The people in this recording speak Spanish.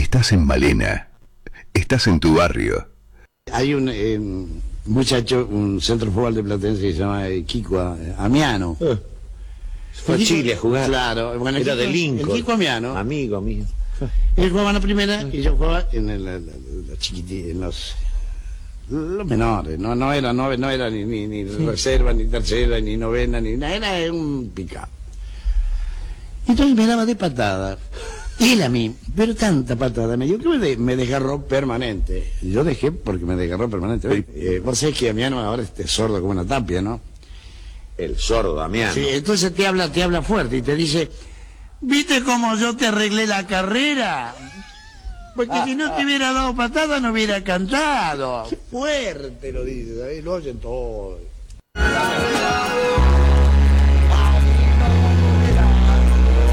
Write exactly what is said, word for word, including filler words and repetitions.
Estás en Malena. Estás en tu barrio. Hay un eh, muchacho, un centro de fútbol de Platense que se llama eh, Kiko Amiano. Eh, fue a Chile a jugar. Claro, bueno, era Kiko, de Lincoln. El Kiko Amiano. Amigo mío. Él jugaba en la primera y yo jugaba en el, la, la, la chiquitita, en los, los menores. No, no era, no, no era ni, ni, ni sí. reserva, ni tercera, ni novena, ni nada. Era un picado. Entonces me daba de patada. Él a mí, pero tanta patada me dio que me, de, me desgarró permanente. Yo dejé porque me desgarró permanente. Eh, vos sabés que Amiano ahora es sordo como una tapia, ¿no? El sordo Amiano. Sí, entonces te habla, te habla fuerte y te dice, ¿viste cómo yo te arreglé la carrera? Porque ah, si no ah. te hubiera dado patada no hubiera cantado. Fuerte lo dice, ¿sabés? Lo oyen todo.